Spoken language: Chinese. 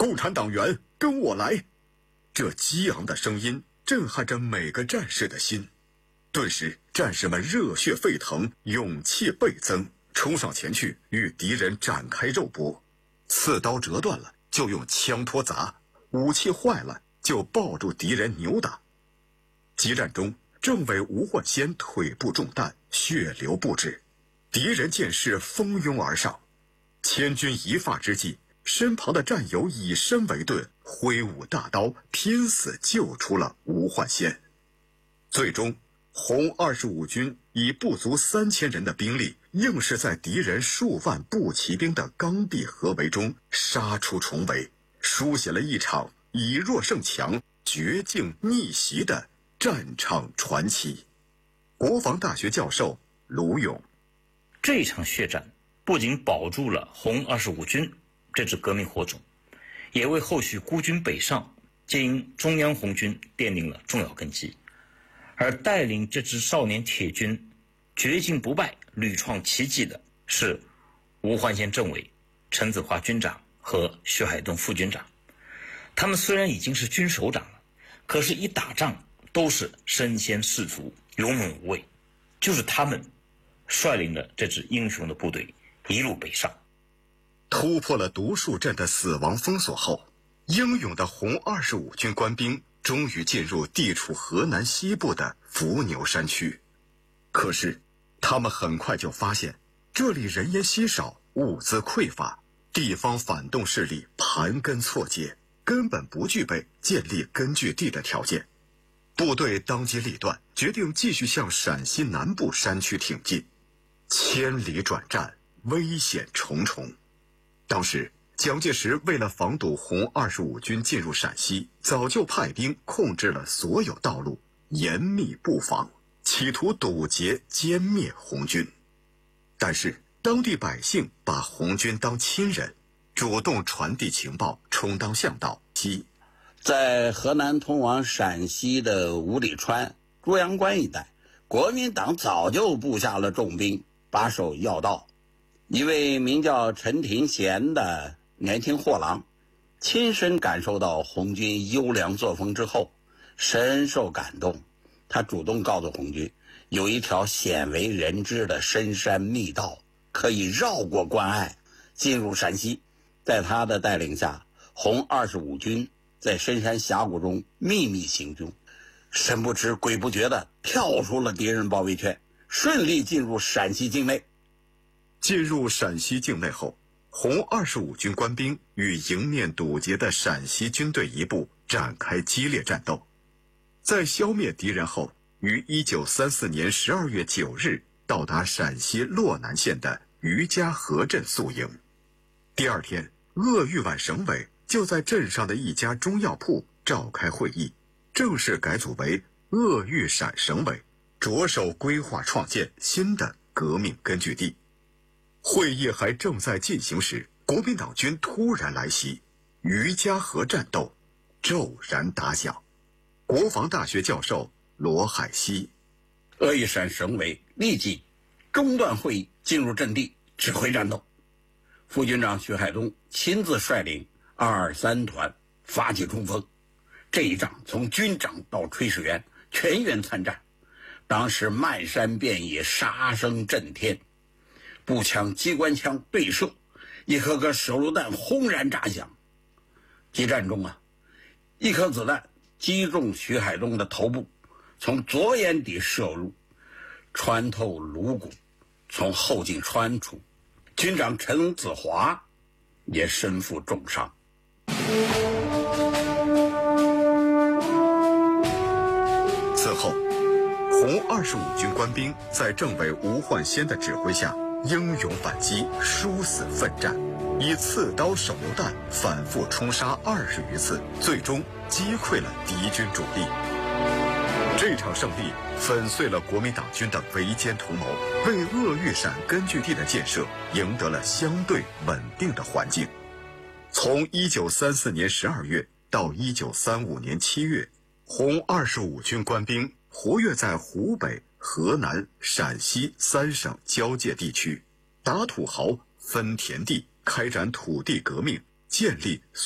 共产党员，跟我来！这激昂的声音震撼着每个战士的心。顿时，战士们热血沸腾，勇气倍增，冲上前去与敌人展开肉搏。刺刀折断了，就用枪托砸；武器坏了，就抱住敌人扭打。激战中，政委吴焕先腿部中弹，血流不止。敌人剑士蜂拥而上，千钧一发之际，身旁的战友以身为盾，挥舞大刀，拼死救出了吴焕先。最终，红25军以不足3000人的兵力，硬是在敌人数万步骑兵的刚愎合围中杀出重围，书写了一场以弱胜强、绝境逆袭的战场传奇。国防大学教授卢勇： 这场血战不仅保住了红25军这支革命火种，也为后续孤军北上接应中央红军奠定了重要根基。而带领这支少年铁军绝境不败、屡创奇迹的是吴焕先政委、陈子华军长和徐海东副军长。他们虽然已经是军首长了，可是一打仗都是身先士卒、勇猛无畏。就是他们率领了这支英雄的部队一路北上。 突破了独树镇的死亡封锁后，英勇的红25军官兵终于进入地处河南西部的伏牛山区。可是他们很快就发现，这里人烟稀少，物资匮乏，地方反动势力盘根错节，根本不具备建立根据地的条件。部队当机立断，决定继续向陕西南部山区挺进。千里转战，危险重重。当时蒋介石为了防堵红25军进入陕西，早就派兵控制了所有道路，严密布防，企图堵截歼灭红军。但是当地百姓把红军当亲人，主动传递情报，充当向导。 在河南通往陕西的五里川、朱阳关一带，国民党早就布下了重兵，把守要道。一位名叫陈廷贤的年轻货郎，亲身感受到红军优良作风之后，深受感动。他主动告诉红军，有一条鲜为人知的深山密道，可以绕过关隘，进入陕西。在他的带领下，红25军在深山峡谷中秘密行军，神不知鬼不觉地跳出了敌人包围圈，顺利进入陕西境内。 进入陕西境内后，红25军官兵与迎面堵截的陕西军队一部展开激烈战斗。在消灭敌人后，于1934年12月9日到达陕西洛南县的于家河镇宿营。第二天，鄂豫皖省委就在镇上的一家中药铺召开会议，正式改组为鄂豫陕省委，着手规划创建新的革命根据地。会议还正在进行时，国民党军突然来袭，于家河战斗骤然打响。国防大学教授罗海西： 鄂豫陕省委立即中断会议，进入阵地指挥战斗。副军长徐海东亲自率领223团发起冲锋。这一仗从军长到炊事员全员参战，当时漫山遍野，杀声震天，步枪、机关枪对射，一颗颗手榴弹轰然炸响。激战中一颗子弹击中徐海东的头部，从左眼底射入，穿透颅骨，从后颈穿出。军长陈子华也身负重伤。 此后，红25军官兵在政委吴焕先的指挥下英勇反击，殊死奋战，以刺刀、手榴弹反复冲杀20余次，最终击溃了敌军主力。这场胜利粉碎了国民党军的围歼图谋，为鄂豫陕根据地的建设赢得了相对稳定的环境。从1934年12月到1935年7月，红25军官兵活跃在湖北、河南、陕西3省交界地区，打土豪、分田地，开展土地革命，建立